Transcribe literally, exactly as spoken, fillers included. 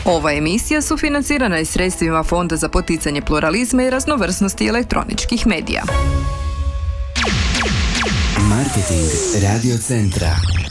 Ova emisija sufinancirana je sredstvima Fonda za poticanje pluralizma i raznovrsnosti elektroničkih medija. Marketing Radio Centra.